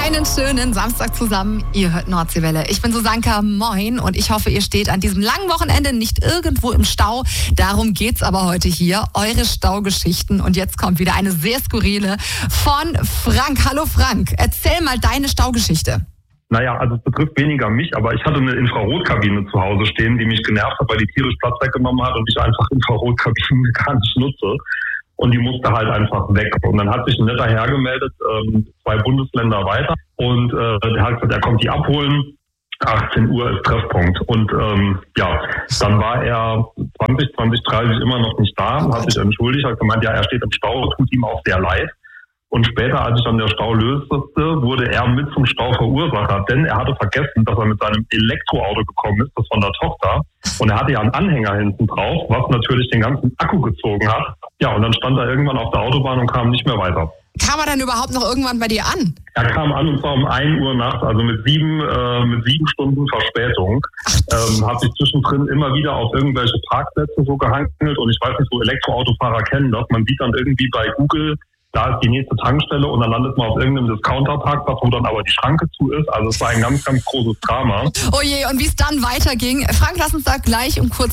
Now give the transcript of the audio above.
Einen schönen Samstag zusammen. Ihr hört Nordseewelle. Ich bin Susanka, moin. Und ich hoffe, ihr steht an diesem langen Wochenende nicht irgendwo im Stau. Darum geht's aber heute hier. Eure Staugeschichten. Und jetzt kommt wieder eine sehr skurrile von Frank. Hallo Frank, erzähl mal deine Staugeschichte. Naja, also es betrifft weniger mich, aber ich hatte eine Infrarotkabine zu Hause stehen, die mich genervt hat, weil die tierisch Platz weggenommen hat und ich einfach Infrarotkabinen gar nicht nutze. Und die musste halt einfach weg. Und dann hat sich ein netter Herr gemeldet, 2 Bundesländer weiter. Und der hat gesagt, er kommt die abholen. 18 Uhr ist Treffpunkt. Und dann war er 20:30 immer noch nicht da, hat sich entschuldigt, hat gemeint, ja, er steht im Stau, tut ihm auch sehr leid. Und später, als sich dann der Stau löste, wurde er mit zum Stauverursacher, denn er hatte vergessen, dass er mit seinem Elektroauto gekommen ist, das von der Tochter. Und er hatte ja einen Anhänger hinten drauf, was natürlich den ganzen Akku gezogen hat. Ja, und dann stand er irgendwann auf der Autobahn und kam nicht mehr weiter. Kam er dann überhaupt noch irgendwann bei dir an? Er kam an und zwar um 1 Uhr nachts, also mit 7 Stunden Verspätung. Hat sich zwischendrin immer wieder auf irgendwelche Parkplätze so gehangelt und ich weiß nicht, so Elektroautofahrer kennen das. Man sieht dann irgendwie bei Google, da ist die nächste Tankstelle und dann landet man auf irgendeinem Discounter-Parkplatz, wo dann aber die Schranke zu ist. Also es war ein ganz, ganz großes Drama. Oh je, und wie es dann weiterging. Frank, lass uns da gleich um kurz